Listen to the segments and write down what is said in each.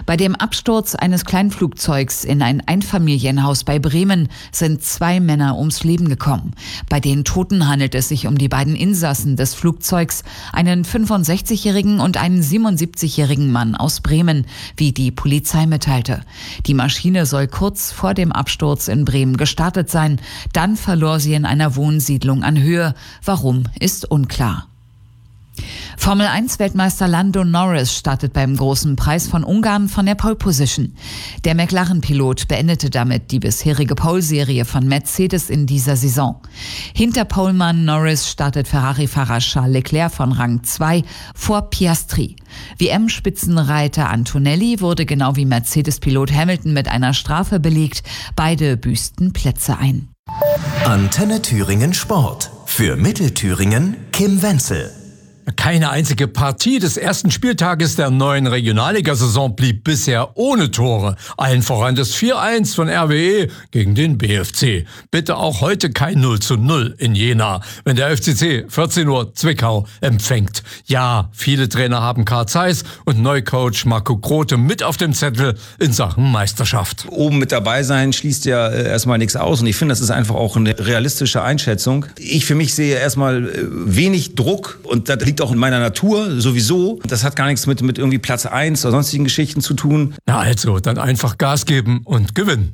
Bei dem Absturz eines Kleinflugzeugs in ein Einfamilienhaus bei Bremen sind 2 Männer ums Leben gekommen. Bei den Toten handelt es sich um die beiden Insassen des Flugzeugs, einen 65-jährigen und einen 77-jährigen Mann aus Bremen, wie die Polizei mitteilte. Die Maschine soll kurz vor dem Absturz in Bremen gestartet sein. Dann verlor sie in einer Wohnsiedlung an Höhe. Warum, ist unklar. Formel-1-Weltmeister Lando Norris startet beim Großen Preis von Ungarn von der Pole Position. Der McLaren-Pilot beendete damit die bisherige Pole-Serie von Mercedes in dieser Saison. Hinter Polemann Norris startet Ferrari-Fahrer Charles Leclerc von Rang 2 vor Piastri. WM-Spitzenreiter Antonelli wurde genau wie Mercedes-Pilot Hamilton mit einer Strafe belegt. Beide büßten Plätze ein. Antenne Thüringen Sport. Für Mittelthüringen Kim Wenzel. Keine einzige Partie des ersten Spieltages der neuen Regionalligasaison blieb bisher ohne Tore. Allen voran das 4-1 von RWE gegen den BFC. Bitte auch heute kein 0:0 in Jena, wenn der FCC 14 Uhr Zwickau empfängt. Ja, viele Trainer haben Karl Zeiss und Neucoach Marco Grote mit auf dem Zettel in Sachen Meisterschaft. Oben mit dabei sein schließt ja erstmal nichts aus und ich finde, das ist einfach auch eine realistische Einschätzung. Ich für mich sehe erstmal wenig Druck und das liegt auch in meiner Natur sowieso. Das hat gar nichts mit irgendwie Platz 1 oder sonstigen Geschichten zu tun. Na also, dann einfach Gas geben und gewinnen.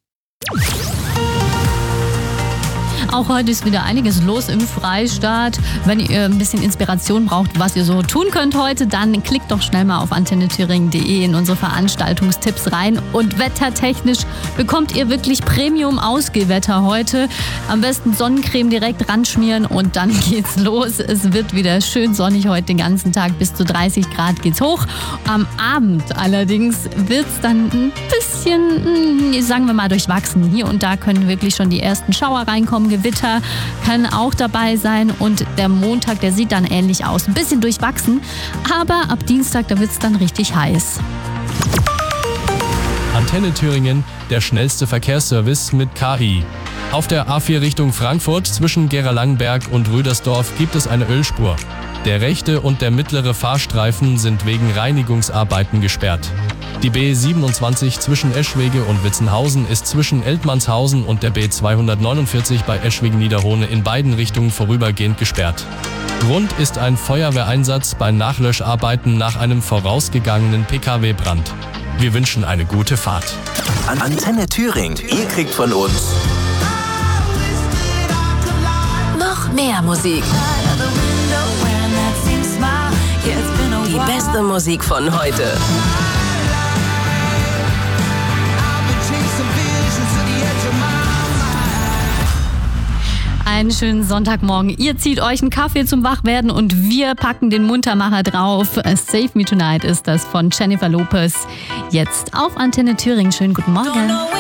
Auch heute ist wieder einiges los im Freistaat. Wenn ihr ein bisschen Inspiration braucht, was ihr so tun könnt heute, dann klickt doch schnell mal auf antennethüringen.de in unsere Veranstaltungstipps rein. Und wettertechnisch bekommt ihr wirklich Premium-Ausgehwetter heute. Am besten Sonnencreme direkt ranschmieren und dann geht's los. Es wird wieder schön sonnig heute den ganzen Tag. Bis zu 30 Grad geht's hoch. Am Abend allerdings wird's dann ein bisschen, sagen wir mal, durchwachsen. Hier und da können wirklich schon die ersten Schauer reinkommen. Gewitter kann auch dabei sein und der Montag, der sieht dann ähnlich aus. Ein bisschen durchwachsen, aber ab Dienstag, da wird es dann richtig heiß. Antenne Thüringen, der schnellste Verkehrsservice mit KI. Auf der A4 Richtung Frankfurt zwischen Gera-Langenberg und Rüdersdorf gibt es eine Ölspur. Der rechte und der mittlere Fahrstreifen sind wegen Reinigungsarbeiten gesperrt. Die B27 zwischen Eschwege und Witzenhausen ist zwischen Eltmannshausen und der B249 bei Eschwege-Niederhohne in beiden Richtungen vorübergehend gesperrt. Grund ist ein Feuerwehreinsatz bei Nachlöscharbeiten nach einem vorausgegangenen Pkw-Brand. Wir wünschen eine gute Fahrt. Antenne Thüringen. Ihr kriegt von uns noch mehr Musik. Die beste Musik von heute. Einen schönen Sonntagmorgen. Ihr zieht euch einen Kaffee zum Wachwerden und wir packen den Muntermacher drauf. Save Me Tonight ist das von Jennifer Lopez. Jetzt auf Antenne Thüringen. Schönen guten Morgen.